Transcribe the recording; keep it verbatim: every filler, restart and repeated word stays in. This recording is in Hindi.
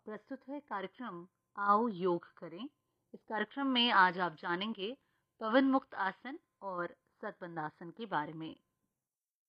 प्रस्तुत है कार्यक्रम आओ योग करें। इस कार्यक्रम में आज आप जानेंगे पवन मुक्त आसन और सतबंध आसन के बारे में।